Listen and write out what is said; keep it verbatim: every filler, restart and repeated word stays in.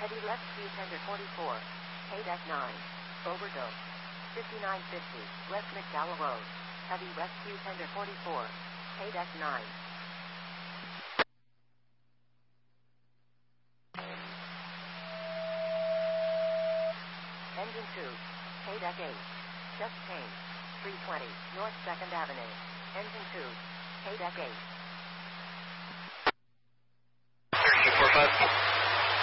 Heavy rescue tender forty-four. Haydeck nine. Overdose. fifty-nine fifty. West McDowell Road. Heavy rescue tender forty-four. Haydeck nine. Engine two. Haydeck eight. Chest pain. three twenty. North second Avenue. Engine two. Haydeck eight. thirty-four five.